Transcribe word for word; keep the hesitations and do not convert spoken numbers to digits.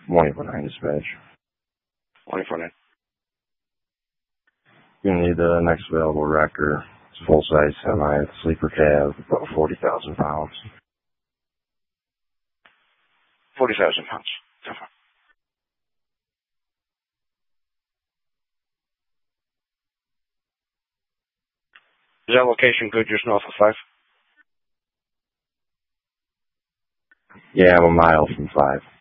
one eight four nine dispatch. one eight four nine. You need the next available wrecker. It's a full-size semi, sleeper cab, about forty thousand pounds. forty thousand pounds. Is that location good just north of five? Yeah, I'm a mile from five.